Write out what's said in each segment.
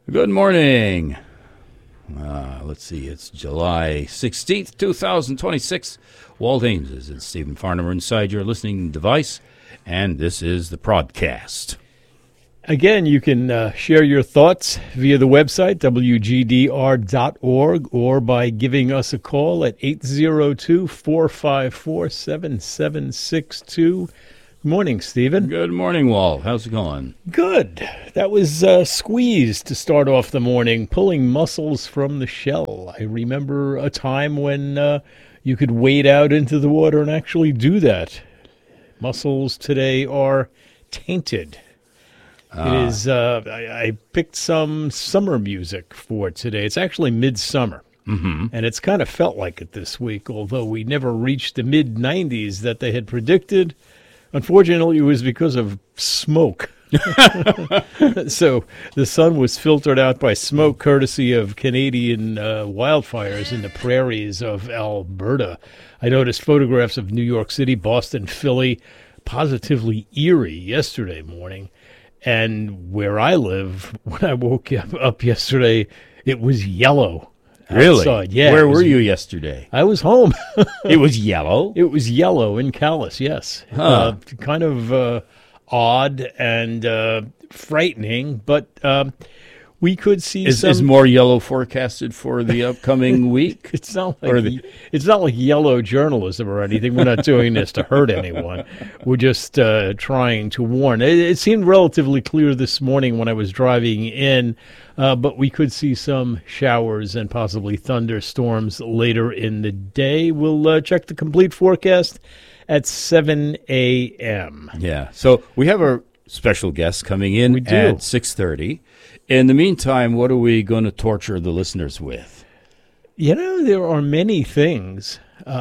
Good morning. Let's see, it's July 16th, 2026. Walt Ames and Stephen Farnham are inside your listening device, and this is the Prodcast. Again, you can share your thoughts via the website, wgdr.org, or by giving us a call at 802-454-7762. Good morning, Stephen. Good morning, Walt. How's it going? Good. That was squeezed to start off the morning, pulling mussels from the shell. I remember a time when you could wade out into the water and actually do that. Mussels today are tainted. It is. I picked some summer music for today. It's actually midsummer, and it's kind of felt like it this week, although we never reached the mid-90s that they had predicted. Unfortunately, it was because of smoke. So the sun was filtered out by smoke, courtesy of Canadian wildfires in the prairies of Alberta. I noticed photographs of New York City, Boston, Philly, positively eerie yesterday morning. And where I live, when I woke up yesterday, it was yellow. Really? Outside. Yeah. Where were you yesterday? I was home. It was yellow? It was yellow in Calais, yes. Huh. Kind of odd and frightening, but we could see Is more yellow forecasted for the upcoming week? It's not like yellow journalism or anything. We're not doing this to hurt anyone. We're just trying to warn. It seemed relatively clear this morning when I was driving in, but we could see some showers and possibly thunderstorms later in the day. We'll check the complete forecast at 7 a.m. Yeah. So we have our special guest coming in at 6:30. In the meantime, what are we going to torture the listeners with? You know, there are many things.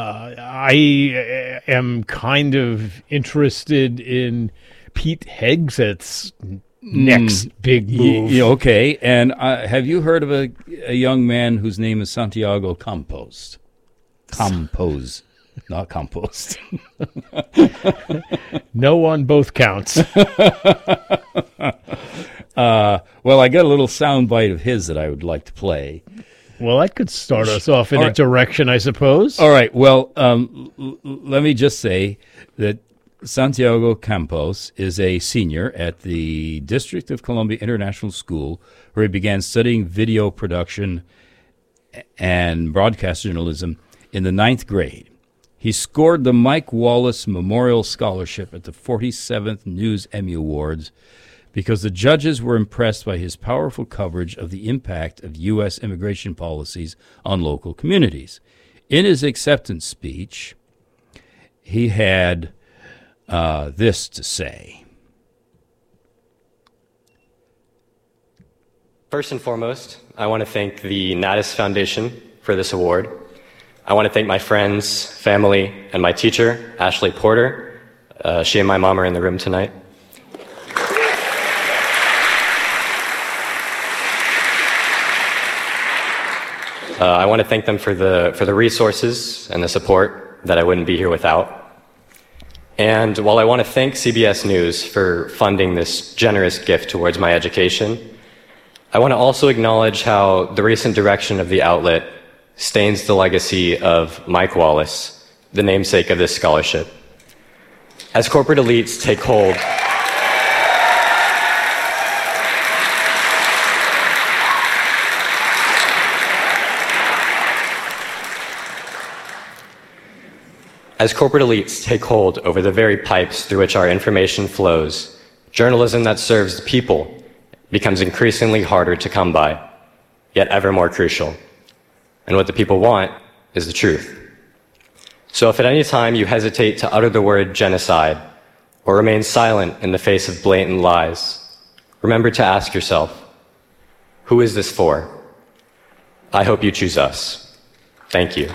I am kind of interested in Pete Hegseth's next big move. Okay, and have you heard of a young man whose name is Santiago Campos? Campos, not compost. No on both counts. Well, I got a little soundbite of his that I would like to play. Well, that could start us off in a direction, I suppose. All right. Well, let me just say that Santiago Campos is a senior at the District of Columbia International School, where he began studying video production and broadcast journalism in the 9th grade. He scored the Mike Wallace Memorial Scholarship at the 47th News Emmy Awards because the judges were impressed by his powerful coverage of the impact of U.S. immigration policies on local communities. In his acceptance speech, he had this to say. First and foremost, I want to thank the Natus Foundation for this award. I want to thank my friends, family, and my teacher, Ashley Porter. She and my mom are in the room tonight. I want to thank them for the resources and the support that I wouldn't be here without. And while I want to thank CBS News for funding this generous gift towards my education, I want to also acknowledge how the recent direction of the outlet stains the legacy of Mike Wallace, the namesake of this scholarship. As corporate elites take hold over the very pipes through which our information flows, journalism that serves the people becomes increasingly harder to come by, yet ever more crucial. And what the people want is the truth. So if at any time you hesitate to utter the word genocide or remain silent in the face of blatant lies, remember to ask yourself, who is this for? I hope you choose us. Thank you.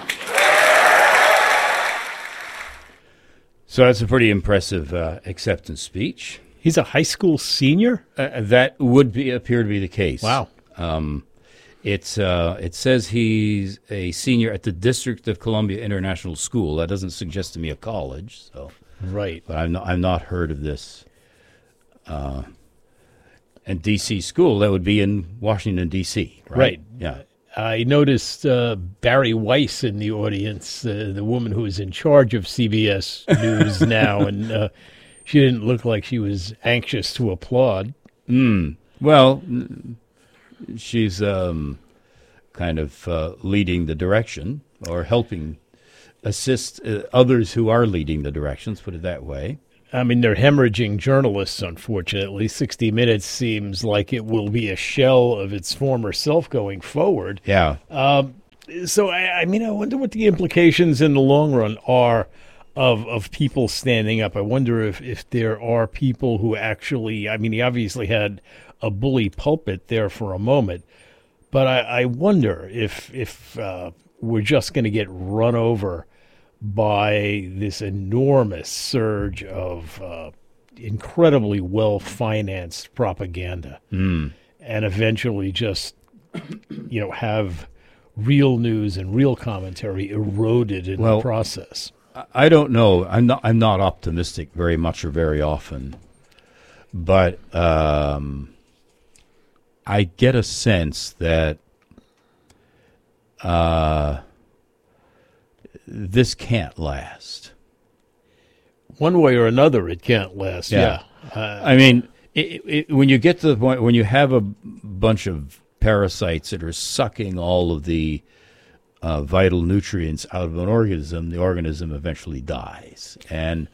So that's a pretty impressive acceptance speech. He's a high school senior? That would appear to be the case. Wow. It says he's a senior at the District of Columbia International School. That doesn't suggest to me a college. So Right. But I've not heard of this. And D.C. school, that would be in Washington, D.C., right? Right. Yeah. I noticed Barry Weiss in the audience, the woman who is in charge of CBS News now, and she didn't look like she was anxious to applaud. Well, she's kind of leading the direction or helping assist others who are leading the directions, put it that way. I mean, they're hemorrhaging journalists, unfortunately. 60 Minutes seems like it will be a shell of its former self going forward. Yeah. So, I mean, I wonder what the implications in the long run are of people standing up. I wonder if there are people who actually, I mean, he obviously had a bully pulpit there for a moment, but I wonder if we're just going to get run over by this enormous surge of incredibly well-financed propaganda, and eventually just, have real news and real commentary eroded in the process. I don't know. I'm not optimistic very much or very often, but I get a sense that this can't last. One way or another, it can't last. Yeah. I mean, when you get to the point when you have a bunch of parasites that are sucking all of the vital nutrients out of an organism, the organism eventually dies. And,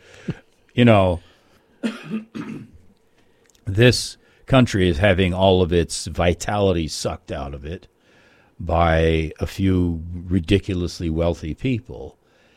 this country is having all of its vitality sucked out of it by a few ridiculously wealthy people.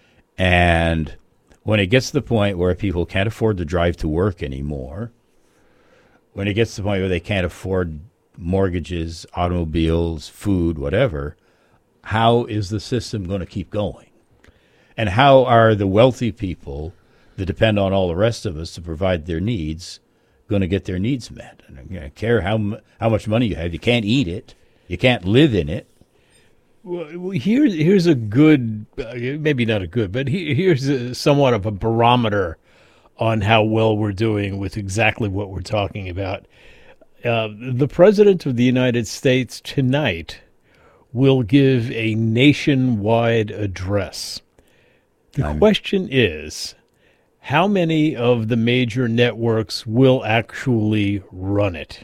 And when it gets to the point where people can't afford to drive to work anymore, when it gets to the point where they can't afford mortgages, automobiles, food, whatever, how is the system going to keep going? And how are the wealthy people that depend on all the rest of us to provide their needs going to get their needs met? And I don't care how much money you have. You can't eat it. You can't live in it. Well, here's a good, maybe not a good, but here's somewhat of a barometer on how well we're doing with exactly what we're talking about. The President of the United States tonight will give a nationwide address. The question is, how many of the major networks will actually run it?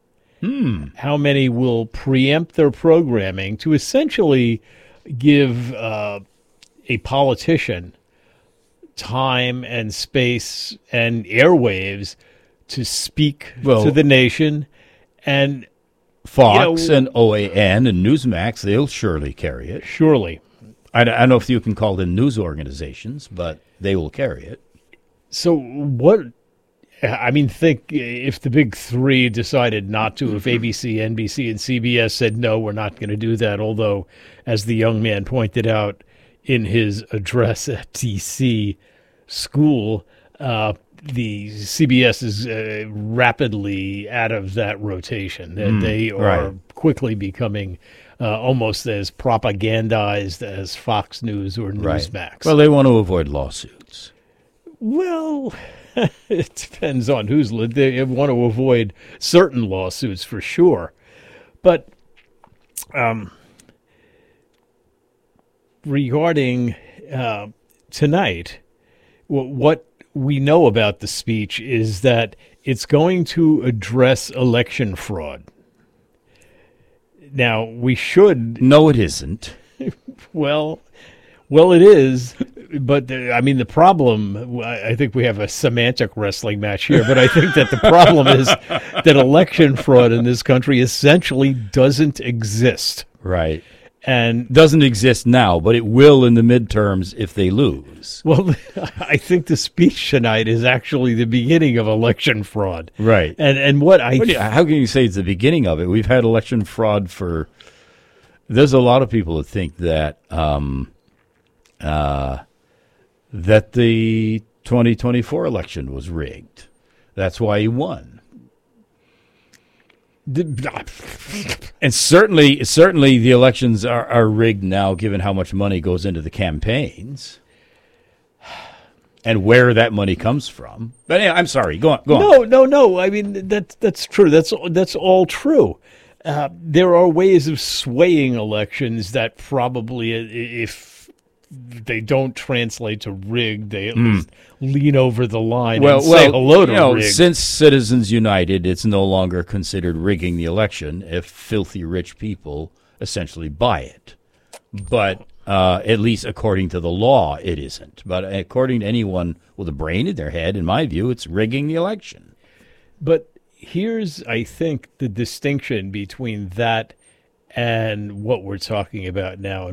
How many will preempt their programming to essentially give a politician time and space and airwaves to speak to the nation? And Fox and OAN and Newsmax, they'll surely carry it. Surely. I don't know if you can call them news organizations, but they will carry it. So what... I mean, think if the big three decided not to, if ABC, NBC, and CBS said, no, we're not going to do that, although, as the young man pointed out in his address at D.C. school, the CBS is rapidly out of that rotation. They are quickly becoming almost as propagandized as Fox News or Newsmax. Right. Well, they want to avoid lawsuits. Well... It depends on who's they want to avoid certain lawsuits for sure, but regarding tonight, what we know about the speech is that it's going to address election fraud. Now we should. No, it isn't. Well, it is. But, I mean, the problem, I think we have a semantic wrestling match here, but I think that the problem is that election fraud in this country essentially doesn't exist. Right. And doesn't exist now, but it will in the midterms if they lose. Well, I think the speech tonight is actually the beginning of election fraud. Right. And how can you say it's the beginning of it? We've had election fraud for... There's a lot of people that think that... that the 2024 election was rigged. That's why he won. And certainly the elections are rigged now, given how much money goes into the campaigns. and where that money comes from. But anyway, I'm sorry. Go on. No. I mean, that's true. That's all true. There are ways of swaying elections that probably, if they don't translate to rigged, they at least lean over the line and say hello to rigged. Since Citizens United, it's no longer considered rigging the election if filthy rich people essentially buy it. But at least according to the law, it isn't. But according to anyone with a brain in their head, in my view, it's rigging the election. But here's, I think, the distinction between that and what we're talking about now.